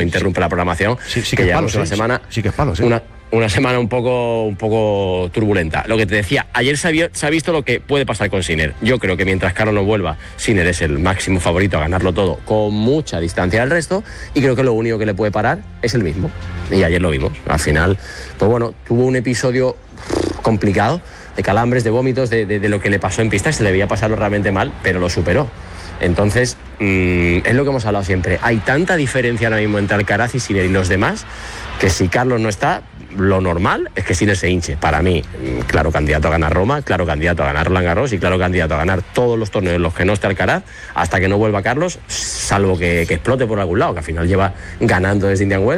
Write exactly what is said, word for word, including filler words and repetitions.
sí, interrumpe sí. la programación, sí, sí que, que llevamos palo, una sí, semana, sí, sí que es palo, sí. una, una semana un poco, un poco turbulenta. Lo que te decía, ayer se, había, se ha visto lo que puede pasar con Sinner. Yo creo que mientras Carlos no vuelva, Sinner es el máximo favorito a ganarlo todo con mucha distancia del resto, y creo que lo único que le puede parar es el mismo. Y ayer lo vimos. Al final, pues bueno, tuvo un episodio complicado, de calambres, de vómitos, de, de, de lo que le pasó en pista, se le veía pasarlo realmente mal, pero lo superó. Entonces, mmm, es lo que hemos hablado siempre. Hay tanta diferencia ahora mismo entre Alcaraz y Sinner y los demás, que si Carlos no está, lo normal es que Sinner se hinche. Para mí, claro candidato a ganar Roma, claro candidato a ganar Roland Garros y claro candidato a ganar todos los torneos en los que no esté Alcaraz, hasta que no vuelva Carlos, salvo que, que explote por algún lado, que al final lleva ganando desde Indian Wells.